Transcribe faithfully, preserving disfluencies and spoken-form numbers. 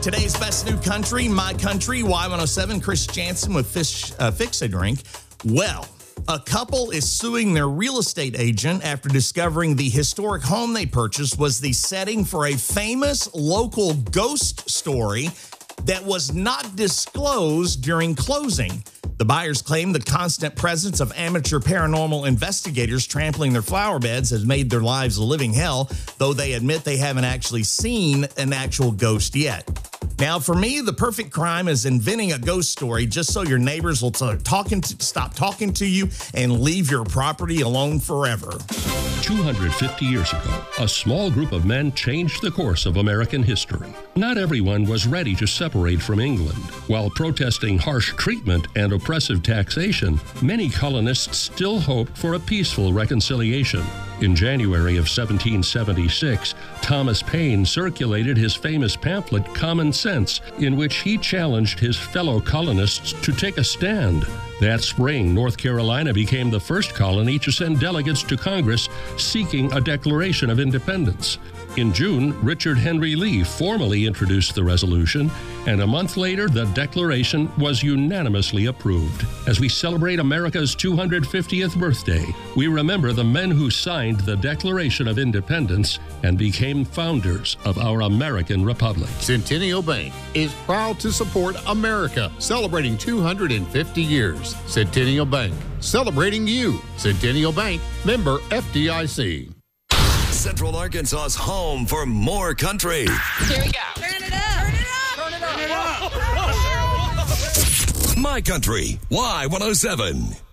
Today's best new country, My Country, Y one oh seven, Chris Jansen with Fish, uh, Fix a Drink. Well, a couple is suing their real estate agent after discovering the historic home they purchased was the setting for a famous local ghost story that was not disclosed during closing. The buyers claim the constant presence of amateur paranormal investigators trampling their flower beds has made their lives a living hell, though they admit they haven't actually seen an actual ghost yet. Now, for me, the perfect crime is inventing a ghost story just so your neighbors will t- talking to, stop talking to you and leave your property alone forever. two hundred fifty years ago, a small group of men changed the course of American history. Not everyone was ready to separate from England. While protesting harsh treatment and oppressive taxation, many colonists still hoped for a peaceful reconciliation. In January of seventeen seventy-six, Thomas Paine circulated his famous pamphlet, Common Sense, in which he challenged his fellow colonists to take a stand. That spring, North Carolina became the first colony to send delegates to Congress seeking a Declaration of Independence. In June, Richard Henry Lee formally introduced the resolution, and a month later, the Declaration was unanimously approved. As we celebrate America's two hundred fiftieth birthday, we remember the men who signed the Declaration of Independence and became founders of our American Republic. Centennial Bank is proud to support America, celebrating two hundred fifty years. Centennial Bank, celebrating you. Centennial Bank, member F D I C. Central Arkansas's home for more country. Here we go. Turn it up. Turn it up. Turn it up. My Country, Y one oh seven.